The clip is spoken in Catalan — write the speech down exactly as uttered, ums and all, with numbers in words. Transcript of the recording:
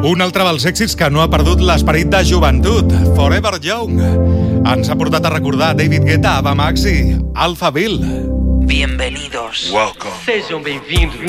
Un altre dels èxits que no ha perdut l'esperit de joventut, Forever Young. Ens ha portat a recordar David Guetta, Ava Max i Alphaville. Bienvenidos. Welcome. Sejam bem-vindos.